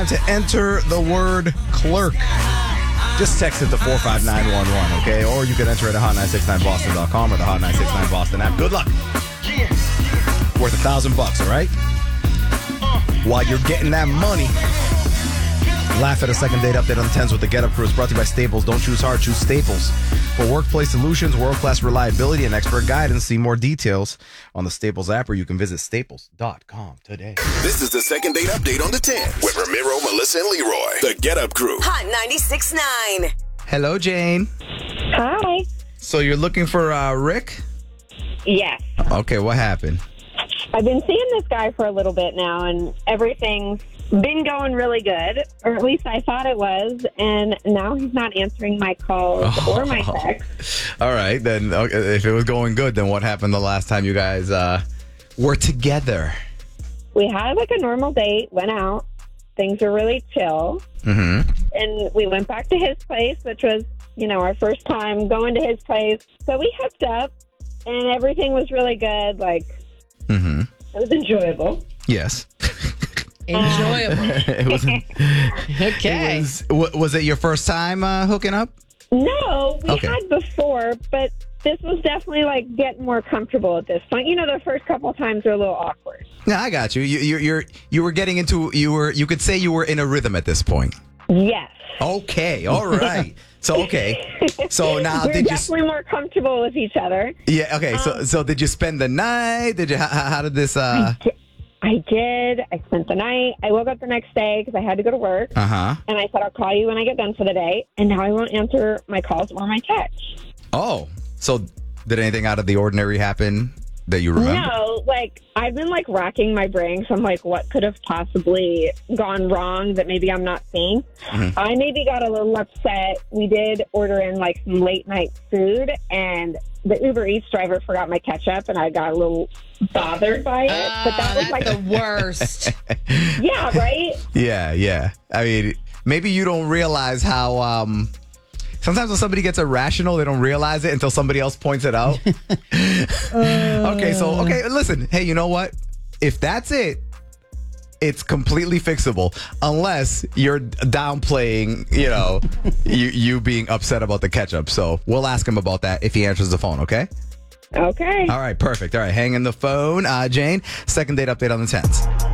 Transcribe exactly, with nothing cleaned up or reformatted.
time to enter the word clerk. Just text it to four five nine one one, okay? Or you can enter it at hot nine six nine boston dot com or the Hot nine six nine Boston app. Good luck. Worth a thousand bucks, all right? While you're getting that money, laugh at a second date update on the tens with the Get Up Crew. It's brought to you by Staples. Don't choose hard, choose Staples. For workplace solutions, world-class reliability, and expert guidance, see more details on the Staples app, or you can visit staples dot com today. This is the second date update on the ten with Ramiro, Melissa, and Leroy. The Get Up Crew. Hot ninety-six point nine. Hello, Jane. Hi. So you're looking for uh, Rick? Yes. Okay, what happened? I've been seeing this guy for a little bit now, and everything's been going really good, or at least I thought it was, and now he's not answering my calls Oh. or my texts. All right, then okay, if it was going good, then what happened the last time you guys uh, were together? We had like a normal date, went out, things were really chill, Mm-hmm. and we went back to his place, which was, you know, our first time going to his place. So we hooked up, and everything was really good. Like, Mm-hmm. it was enjoyable. Yes. Enjoyable. it was. Okay. It was, wa- was it your first time uh, hooking up? No, we Okay. had before, but this was definitely like getting more comfortable at this point. You know, the first couple of times were a little awkward. Yeah, I got you. You, you, you're, you were getting into. You were. You could say you were in a rhythm at this point. Yes. Okay. All right. So okay. So now We're did you? definitely more comfortable with each other. Yeah. Okay. So so did you spend the night? Did you? How, how did this? Uh. I did. I spent the night. I woke up the next day because I had to go to work. Uh huh. And I said, I'll call you when I get done for the day. And now I won't answer my calls or my texts. Oh. So did anything out of the ordinary happen that you remember? No, like, I've been, like, racking my brain. So I'm like, what could have possibly gone wrong that maybe I'm not seeing? Mm-hmm. I maybe got a little upset. We did order in, like, some late-night food, and the Uber Eats driver forgot my ketchup, and I got a little bothered by it. Uh, but that was, that's like, the worst. yeah, right? Yeah, yeah. I mean, maybe you don't realize how. Um, sometimes when somebody gets irrational, they don't realize it until somebody else points it out. Okay, so okay, listen. Hey, you know what? If that's it, it's completely fixable, unless you're downplaying, you know, you you being upset about the ketchup. So we'll ask him about that if he answers the phone. Okay. Okay. All right. Perfect. All right. Hang in the phone, uh, Jane. Second date update on the tens.